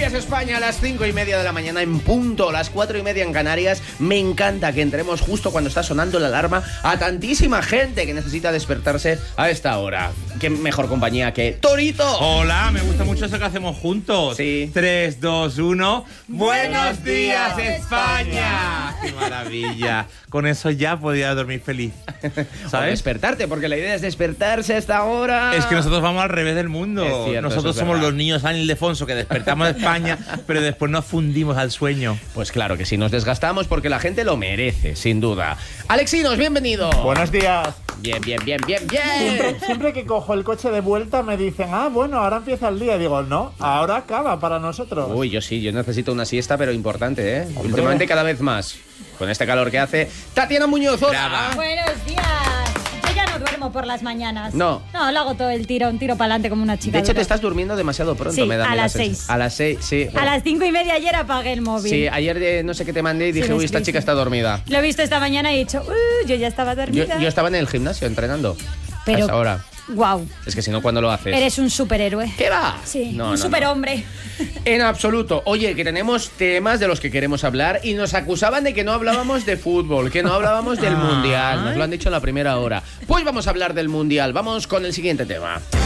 días, España, a las 5:30 de la mañana en punto, las 4:30 en Canarias. Me encanta que entremos justo cuando está sonando la alarma a tantísima gente que necesita despertarse a esta hora. Qué mejor compañía que Torito. Hola, me gusta mucho eso que hacemos juntos. Sí. 3, 2, 1. ¡Buenos días, España! ¡Qué maravilla! Con eso ya podía dormir feliz. O ¿Sabes? despertarte, porque la idea es despertarse a esta hora. Es que nosotros vamos al revés del mundo. Es cierto, Nosotros eso es somos verdad. los niños San Ildefonso que despertamos de España, pero después nos fundimos al sueño. Pues claro que sí, nos desgastamos porque la gente lo merece, sin duda. Alexinos, bienvenido. Buenos días. Bien, bien, bien, bien, bien. Siempre que cojo el coche de vuelta me dicen, bueno, ahora empieza el día. Digo, no, ahora acaba para nosotros. Uy, yo necesito una siesta, pero importante, ¿eh? Últimamente cada vez más. Con este calor que hace. Tatiana Muñoz, hola. Brava. Buenos días. Yo ya no duermo por las mañanas. No. No, lo hago todo el tiro para adelante como una chica. De hecho, dura. te estás durmiendo demasiado pronto, Sí, me da a la las sensación. 6. A las 6, sí. A las 5:30 ayer apagué el móvil. Sí, ayer no sé qué te mandé y dije, Sí, uy, esta sí, chica sí. está dormida. Lo he visto esta mañana y he dicho, yo ya estaba Yo dormida. estaba en el gimnasio entrenando. Pero, A esa hora. Wow, Es que si no, ¿cuándo lo haces? eres un superhéroe. ¿Qué va? Sí, No, un no, superhombre. En absoluto. Oye, que tenemos temas de los que queremos hablar y nos acusaban de que no hablábamos de fútbol, que no hablábamos del Mundial. Nos lo han dicho en la primera hora. Pues vamos a hablar del Mundial. Vamos con el siguiente tema.